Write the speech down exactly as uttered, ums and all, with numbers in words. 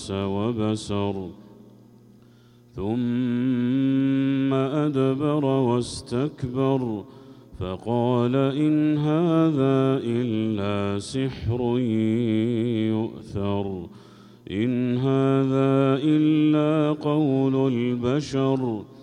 وبسر ثم أدبر واستكبر فقال إن هذا إلا سحر يؤثر إن هذا إلا قول البشر